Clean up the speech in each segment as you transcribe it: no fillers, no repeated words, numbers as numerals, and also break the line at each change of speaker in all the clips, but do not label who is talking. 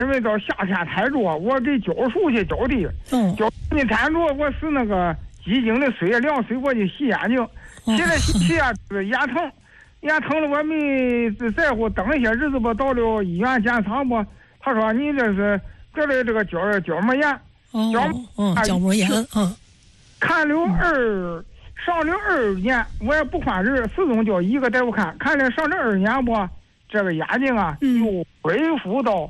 因为到夏天太热，我给浇树去浇地，浇地太热，我是那个鸡精的水凉水，我就洗眼睛，洗了洗啊，眼疼。眼疼了，我没在乎，等一些日子吧，到了医院检查吧，他说你这是得了这个角膜炎，
角膜炎，
看了上了2年，我也不换人，始终叫一个大夫看了上了2年吧，这个眼睛啊又恢复到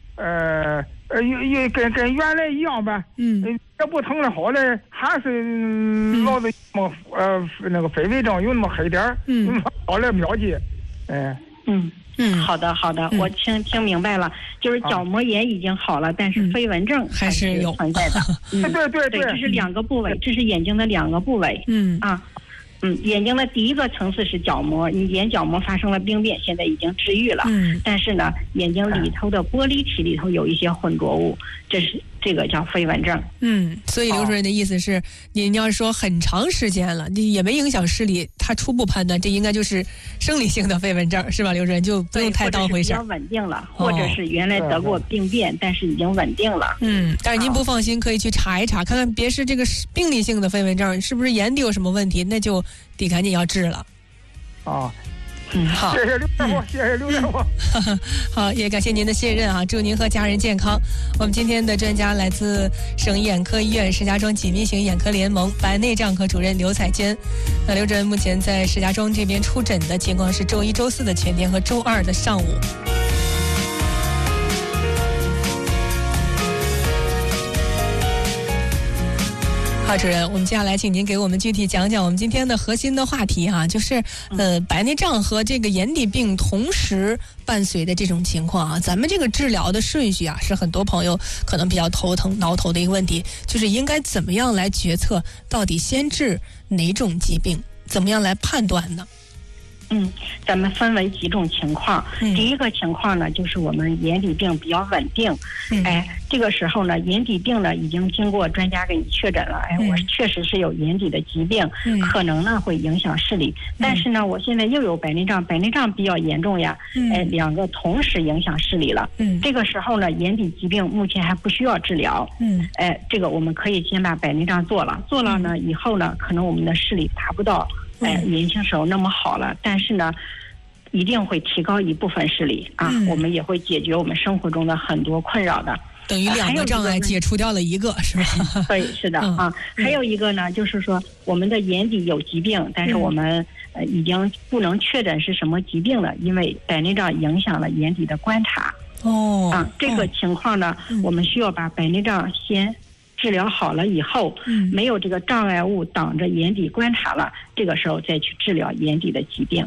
跟原来一样呗，也不疼了，好了，还是老子那个飞蚊症有那么黑点儿，好了了解，
好的，我听明白了，就是角膜炎已经好了，但是飞蚊症还是有存在的。
对，
这是2个部位，这是眼睛的2个部位。眼睛的第一个层次是角膜，你眼角膜发生了病变，现在已经治愈了。但是呢，眼睛里头的玻璃体里头有一些浑浊物，这个叫飞蚊症。
所以刘主任的意思是，您要是说很长时间了，也没影响视力，他初步判断这应该就是生理性的飞蚊症，是吧？刘主任就不用太当回事。
比较稳定了，或者是原来得过病变，但是已经稳定了。
但是您不放心，可以去查一查，看看别是这个病理性的飞蚊症，是不是眼底有什么问题，那就得赶紧要治了。
好，
谢
谢刘大夫，
好，也感谢您的信任啊！祝您和家人健康。我们今天的专家来自省眼科医院石家庄紧密型眼科联盟白内障科主任刘彩娟。那刘主任目前在石家庄这边出诊的情况是周1、周4的全天和周2的上午。好，主任，我们接下来请您给我们具体讲讲我们今天的核心的话题哈，就是白内障和这个眼底病同时伴随的这种情况啊，咱们这个治疗的顺序啊，是很多朋友可能比较头疼挠头的一个问题，就是应该怎么样来决策到底先治哪种疾病，怎么样来判断呢？
咱们分为几种情况。第一个情况呢，就是我们眼底病比较稳定。这个时候呢，眼底病呢已经经过专家给你确诊了，我确实是有眼底的疾病，可能呢会影响视力。但是呢，我现在又有白内障比较严重呀，2个同时影响视力了。这个时候呢，眼底疾病目前还不需要治疗。这个我们可以先把白内障做了呢以后呢，可能我们的视力达不到年轻时候那么好了，但是呢一定会提高一部分视力啊，我们也会解决我们生活中的很多困扰的，
等于2个障碍解除掉了1个，是吧？
对，是的啊。还有一个呢，就是说我们的眼底有疾病，但是我们已经不能确诊是什么疾病了，因为白内障影响了眼底的观察。这个情况呢，我们需要把白内障先治疗好了以后，没有这个障碍物挡着眼底观察了，这个时候再去治疗眼底的疾病。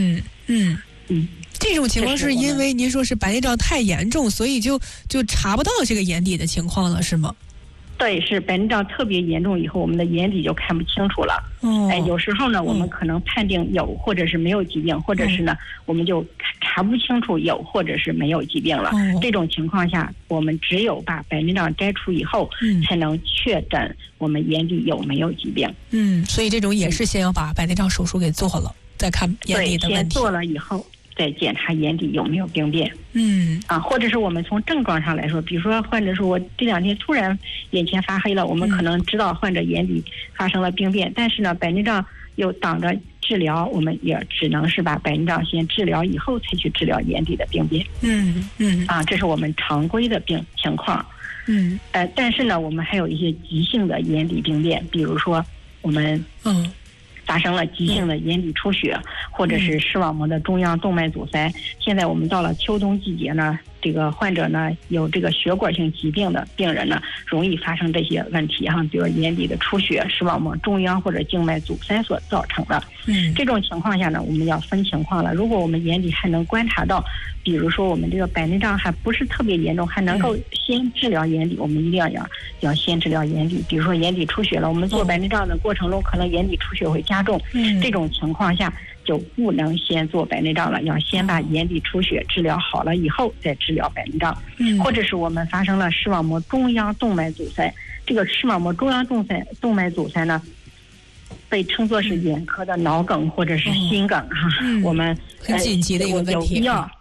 这种情况是因为您说是白内障太严重，所以就查不到这个眼底的情况了，是吗？
对，是白内障特别严重以后，我们的眼底就看不清楚了。有时候呢，我们可能判定有或者是没有疾病，或者是呢，我们就查不清楚有或者是没有疾病了。这种情况下，我们只有把白内障摘除以后，才能确诊我们眼底有没有疾病。
所以这种也是先要把白内障手术给做了，再看眼底的问题。
先做了以后，再检查眼底有没有病变。或者是我们从症状上来说，比如说患者说我这2天突然眼前发黑了，我们可能知道患者眼底发生了病变，但是呢，白内障又挡着治疗，我们也只能是把白内障先治疗以后才去治疗眼底的病变。这是我们常规的病情况。但是呢，我们还有一些急性的眼底病变，比如说我们发生了急性的眼底出血，或者是视网膜的中央动脉阻塞。现在我们到了秋冬季节呢，这个患者呢有这个血管性疾病的病人呢，容易发生这些问题哈，比如眼底的出血、视网膜中央或者静脉阻塞所造成的。这种情况下呢，我们要分情况了。如果我们眼底还能观察到，比如说我们这个白内障还不是特别严重，还能够先治疗眼底，我们一定要先治疗眼底。比如说眼底出血了，我们做白内障的过程中，可能眼底出血会加重，这种情况下就不能先做白内障了，要先把眼底出血治疗好了以后再治疗白内障。或者是我们发生了视网膜中央动脉阻塞，这个视网膜中央动脉阻塞呢，被称作是眼科的脑梗或者是心梗哈。我们
很紧急的一个问题，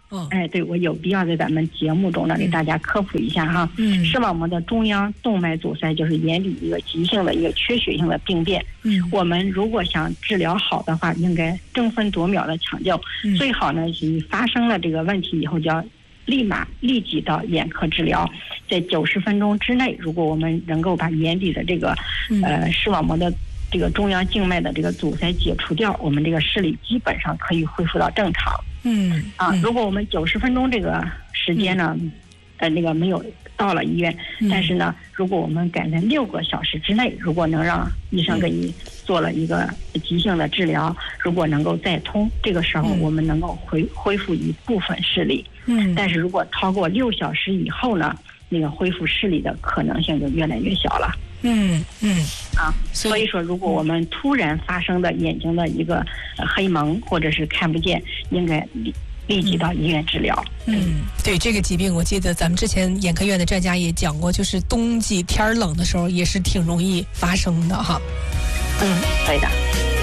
对，我有必要在咱们节目中呢给大家科普一下哈。视网膜的中央动脉阻塞就是眼底一个急性的一个缺血性的病变。我们如果想治疗好的话，应该争分夺秒的抢救，最好呢是发生了这个问题以后就要立即到眼科治疗，在90分钟之内，如果我们能够把眼底的这个视网膜的这个中央静脉的这个阻塞解除掉，我们这个视力基本上可以恢复到正常。如果我们90分钟这个时间呢，那个没有到了医院，但是呢，如果我们赶在6个小时之内，如果能让医生给你做了一个急性的治疗，如果能够再通，这个时候我们能够恢复一部分视力。但是如果超过6小时以后呢，那个恢复视力的可能性就越来越小了。所以说，如果我们突然发生的眼睛的一个黑蒙或者是看不见，应该立即到医院治疗。
对这个疾病，我记得咱们之前眼科院的专家也讲过，就是冬季天冷的时候也是挺容易发生的哈。
对的。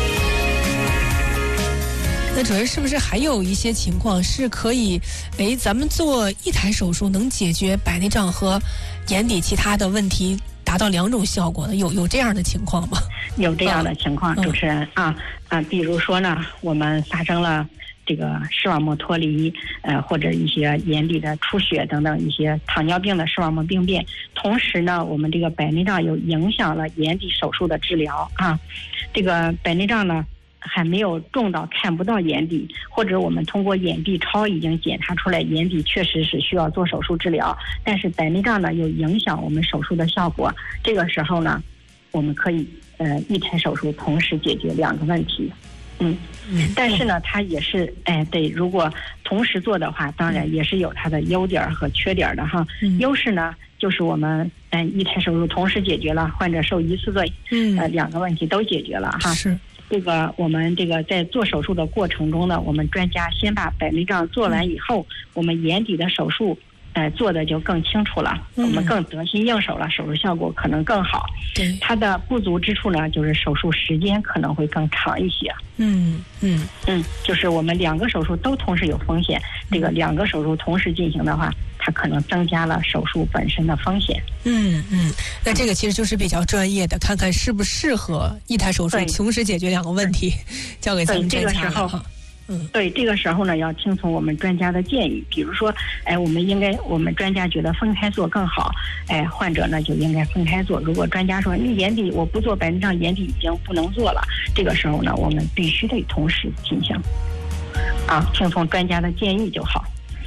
那主任是不是还有一些情况是可以，咱们做一台手术能解决白内障和眼底其他的问题，达到2种效果的？有这样的情况吗？
有这样的情况，主持人比如说呢，我们发生了这个视网膜脱离，或者一些眼底的出血等等一些糖尿病的视网膜病变，同时呢，我们这个白内障又影响了眼底手术的治疗这个白内障呢还没有重到看不到眼底，或者我们通过眼 B 超已经检查出来眼底确实是需要做手术治疗，但是白内障呢又影响我们手术的效果，这个时候呢，我们可以一台手术同时解决2个问题。但是呢，它也是对，如果同时做的话，当然也是有它的优点和缺点的哈。优势呢，就是我们一台手术同时解决了，患者受一次罪，2个问题都解决了哈。
是。
这个我们这个在做手术的过程中呢，我们专家先把白内障做完以后，我们眼底的手术做的就更清楚了，我们更得心应手了，手术效果可能更好。它的不足之处呢，就是手术时间可能会更长一些。就是我们2个手术都同时有风险，这个2个手术同时进行的话，它可能增加了手术本身的风险。
那这个其实就是比较专业的，看看适不适合一台手术同时解决2个问题，交给咱们专家了哈。
对，这个时候呢，要听从我们专家的建议。比如说，我们专家觉得分开做更好，患者呢就应该分开做。如果专家说你眼底我不做白内障，眼底已经不能做了，这个时候呢，我们必须得同时进行，听从专家的建议就好。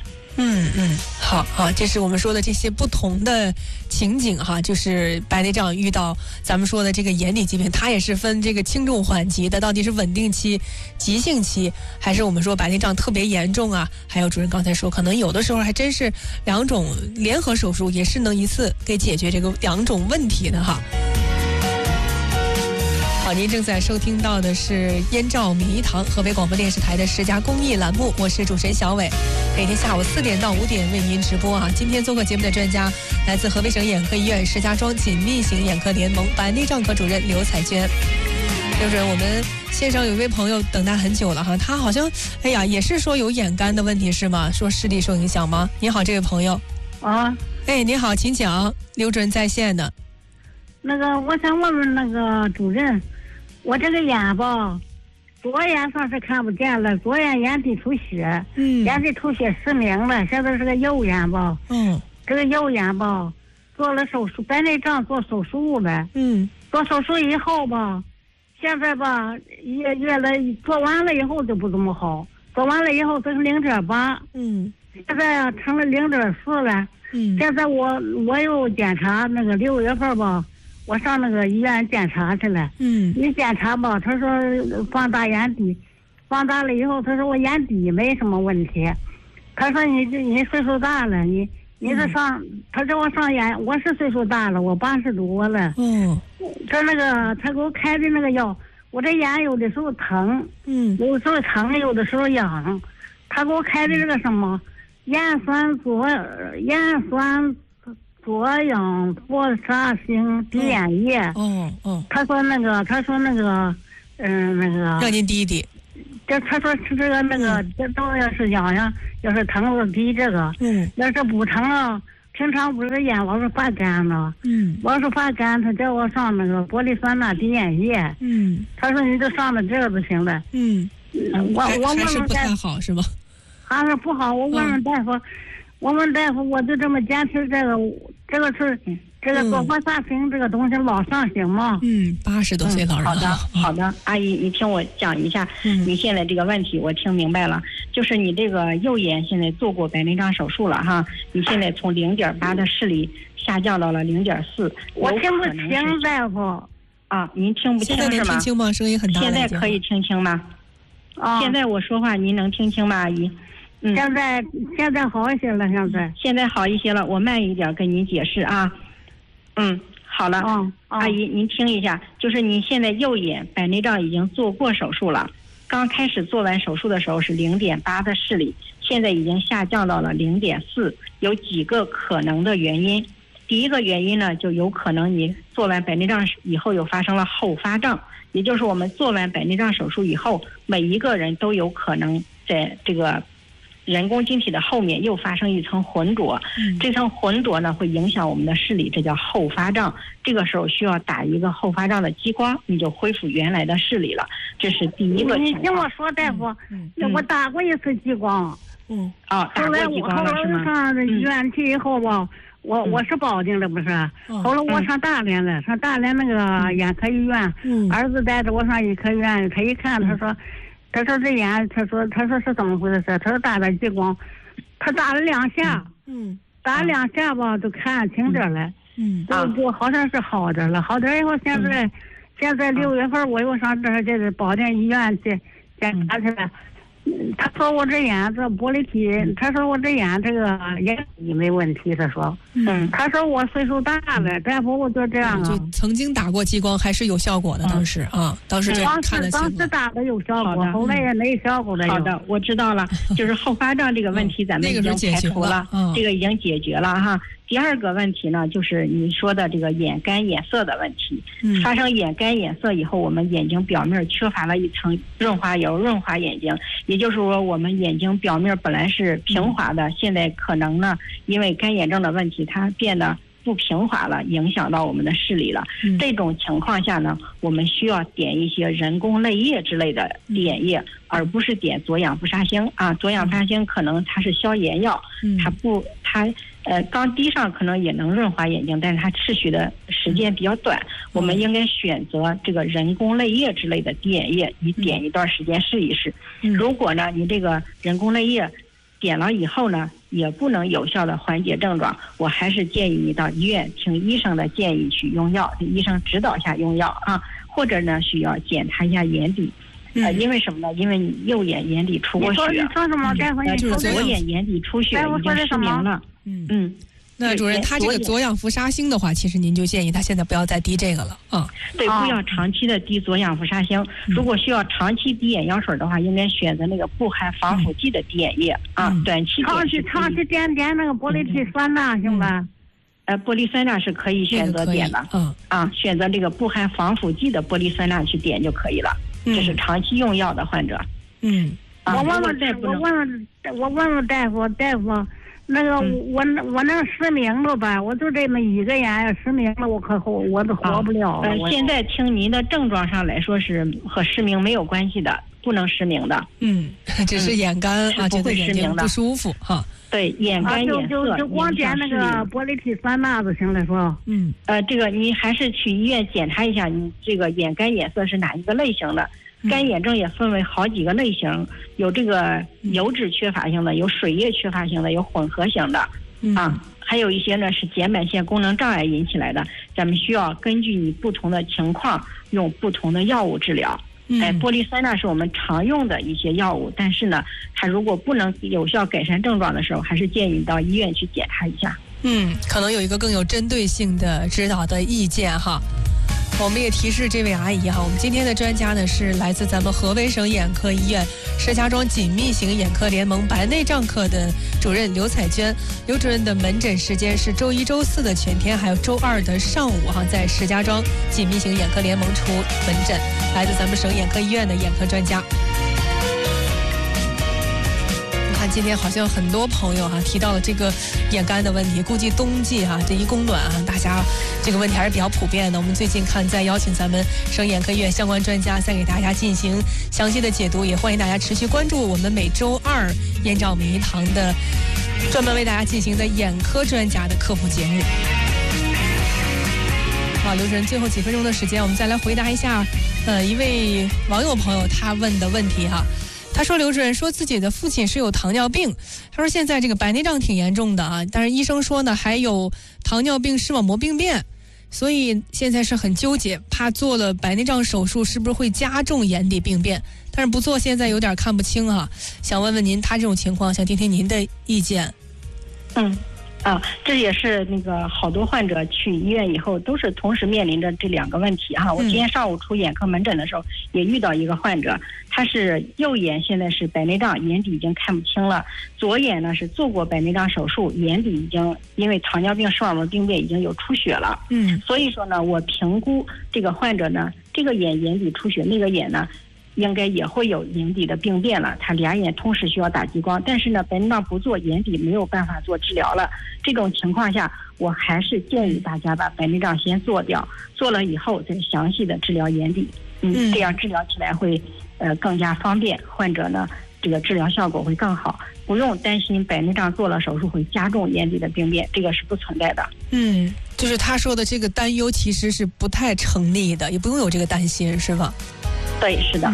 好，这是我们说的这些不同的情景哈，就是白内障遇到咱们说的这个眼底疾病，它也是分这个轻重缓急的，到底是稳定期、急性期，还是我们说白内障特别严重啊？还有主任刚才说，可能有的时候还真是2种联合手术也是能一次给解决这个2种问题的哈。好，您正在收听到的是燕赵米一堂河北广播电视台的10佳公益栏目，我是主持人小伟，每天下午4点到5点为您直播今天做客节目的专家来自河北省眼科医院石家庄紧密型眼科联盟白内障科主任刘彩娟。刘主任，我们线上有一位朋友等待很久了哈，他好像也是说有眼干的问题是吗？说视力受影响吗？你好，这位朋友。你好，请讲，刘主任在线的。
那个我想问问那个主任，我这个眼吧，左眼算是看不见了，左眼眼底出血，眼底出血失明了，现在是个右眼吧，这个右眼吧，做了手术，白内障做手术呗，做手术以后吧，现在吧越来做完了以后就不怎么好，做完了以后这是0.8，现在成了0.4了，现在我又检查那个6月份吧。我上那个医院检查去了，一检查吧，他说放大眼底，放大了以后，他说我眼底没什么问题，他说你岁数大了，你这上，他说我上眼，我是岁数大了，我80多了，他给我开的那个药，我这眼有的时候疼，有的时候疼，有的时候痒，他给我开的这个什么盐酸左氧唑沙星滴眼液。他说那个，让
您滴一滴。
他说吃这个那个，这都要是痒痒，要是疼了滴这个，要是不疼了，平常不是眼老是发干了，老是发干，他叫我上那个玻璃酸钠滴眼液，他说你就上了这个就行了，我问问
不太好是吗？
还是不好，我问问大夫，我就这么坚持这个是。这个多活萨星这个东西老上行吗
？80多岁老人。
好的，阿姨，你听我讲一下，你现在这个问题我听明白了，就是你这个右眼现在做过白内障手术了哈，你现在从0.8的视力下降到了0.4，
我听不清大夫。
啊，您听不清是吗？
现在能听清吗？声音很大。
现在可以听清吗？现在我说话您能听清吗，阿姨？
现在好一些了，
现在好一些了，我慢一点跟您解释啊。好了，阿姨，您听一下，就是你现在右眼白内障已经做过手术了，刚开始做完手术的时候是0.8的视力，现在已经下降到了0.4，有几个可能的原因。第一个原因呢，就有可能你做完白内障以后又发生了后发障，也就是我们做完白内障手术以后，每一个人都有可能在这个人工晶体的后面又发生一层浑浊，这层浑浊呢会影响我们的视力，这叫后发障。这个时候需要打一个后发障的激光，你就恢复原来的视力了。这是第一个情况。
你听我说，大夫，我打过一次激光。
打过激光了是吗？
后来我上医院去以后吧，我是保定的不是？后来我上大连了，上大连那个眼科医院，儿子带着我上医科医院，他一看，他说这眼，他说是怎么回事？他说打的激光，他打了2下，打2下吧，就看清点了，就好像是好点了，好点以后现在6月份我又上这保定医院去检查去了。他说我这眼这玻璃体，他说我这眼这个眼底没问题，他说，他说我岁数大了，大夫我就这样
就曾经打过激光还是有效果的，当时就看得清。
当时打的有效果，后来也没效果了。
好的，我知道了，就是后发障这个问题咱们已经排除了，这个已经解决了哈。第二个问题呢，就是你说的这个眼干眼涩的问题。发生眼干眼涩以后，我们眼睛表面缺乏了一层润滑油，润滑眼睛。也就是说，我们眼睛表面本来是平滑的，现在可能呢，因为干眼症的问题，它变得不平滑了，影响到我们的视力了。这种情况下呢，我们需要点一些人工泪液之类的滴眼液，而不是点左氧氟沙星啊。左氧氟沙星可能它是消炎药，刚滴上可能也能润滑眼睛，但是它持续的时间比较短。我们应该选择这个人工泪液之类的滴眼液，你点一段时间试一试。如果呢，你这个人工泪液点了以后呢，也不能有效的缓解症状，我还是建议你到医院听医生的建议去用药，医生指导下用药啊，或者呢需要检查一下眼底。因为什么呢？因为你右眼眼底出过血。
你说什么？
就是左眼眼底出血，已经失明了。
那主任，他这个左氧氟沙星的话，其实您就建议他现在不要再滴这个了啊。
对，不要长期的滴左氧氟沙星。如果需要长期滴眼药水的话，应该选择那个不含防腐剂的滴眼液啊。短期
长期点那个玻璃体酸钠行吧？
玻璃酸钠是可以选择点的。选择这个不含防腐剂的玻璃酸钠去点就可以了。这是长期用药的患者。
我问问大夫，那个我那失明了吧？我就这么一个眼失明了，我都活不了了。
现在听您的症状上来说是和失明没有关系的，不能失明的。
只是眼干啊，
不会失明的，
不舒服哈。
对，眼干眼涩，
就光点那个玻璃体酸钠就行了，是吧？
这个你还是去医院检查一下，你这个眼干眼涩是哪一个类型的？干眼症也分为好几个类型，有这个油脂缺乏型的，有水液缺乏型的，有混合型的还有一些呢是睑板腺功能障碍引起来的，咱们需要根据你不同的情况用不同的药物治疗。玻璃酸钠是我们常用的一些药物，但是呢，它如果不能有效改善症状的时候，还是建议你到医院去检查一下。
可能有一个更有针对性的指导的意见哈。我们也提示这位阿姨哈，我们今天的专家呢是来自咱们河北省眼科医院石家庄紧密型眼科联盟白内障科的主任刘彩娟。刘主任的门诊时间是周1、周4的全天，还有周2的上午哈，在石家庄紧密型眼科联盟出门诊，来自咱们省眼科医院的眼科专家。 今天好像很多朋友提到了这个眼干的问题，估计冬季这一供暖大家这个问题还是比较普遍的。我们最近看再邀请咱们省眼科医院相关专家再给大家进行详细的解读，也欢迎大家持续关注我们每周2燕赵名医堂的专门为大家进行的眼科专家的科普节目。好，刘主任，最后几分钟的时间，我们再来回答一下一位网友朋友他问的问题他说刘主任说自己的父亲是有糖尿病，他说现在这个白内障挺严重的但是医生说呢还有糖尿病视网膜病变，所以现在是很纠结，怕做了白内障手术是不是会加重眼底病变，但是不做现在有点看不清想问问您他这种情况，想听听您的意见。
这也是那个好多患者去医院以后都是同时面临着这2个问题我今天上午出眼科门诊的时候也遇到一个患者，他是右眼现在是白内障，眼底已经看不清了，左眼呢是做过白内障手术，眼底已经因为糖尿病视网膜病变已经有出血了。所以说呢，我评估这个患者呢，这个眼底出血，那个眼呢应该也会有眼底的病变了，他俩眼同时需要打激光，但是呢白内障不做，眼底没有办法做治疗了。这种情况下，我还是建议大家把白内障先做掉，做了以后再详细的治疗眼底。这样治疗起来会更加方便，患者呢这个治疗效果会更好，不用担心白内障做了手术会加重眼底的病变，这个是不存在的。
就是他说的这个担忧其实是不太成立的，也不用有这个担心，是吧？
对，是的。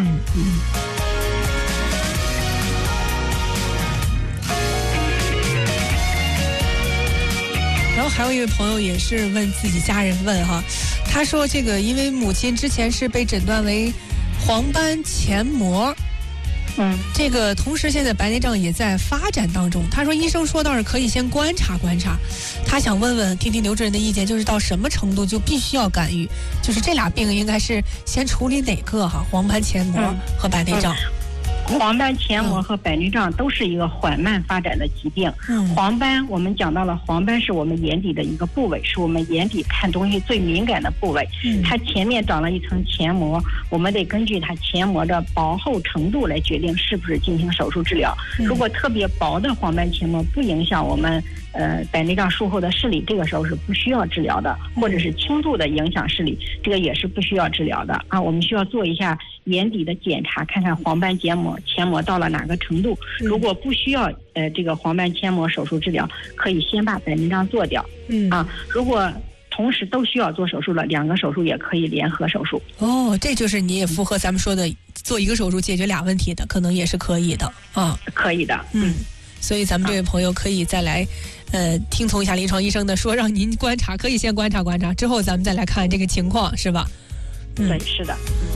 然后还有一位朋友也是问自己家人问他说这个因为母亲之前是被诊断为黄斑前膜，这个同时现在白内障也在发展当中，他说医生说倒是可以先观察观察，他想问问听听刘主任的意见，就是到什么程度就必须要干预，就是这俩病应该是先处理哪个黄斑前膜和白内障。
黄斑前膜和白内障都是一个缓慢发展的疾病。黄斑我们讲到了，黄斑是我们眼底的一个部位，是我们眼底看东西最敏感的部位。它前面长了一层前膜，我们得根据它前膜的薄厚程度来决定是不是进行手术治疗。如果特别薄的黄斑前膜不影响我们白内障术后的视力，这个时候是不需要治疗的，或者是轻度的影响视力，这个也是不需要治疗的我们需要做一下眼底的检查，看看黄斑前膜到了哪个程度。如果不需要这个黄斑前膜手术治疗，可以先把白内障做掉。如果同时都需要做手术了，2个手术也可以联合手术。
这就是你也符合咱们说的做一个手术解决俩问题的，可能也是可以的
可以的。
所以咱们这位朋友可以再来听从一下临床医生的说，让您观察，可以先观察观察，之后咱们再来看这个情况，是吧？
对，是的。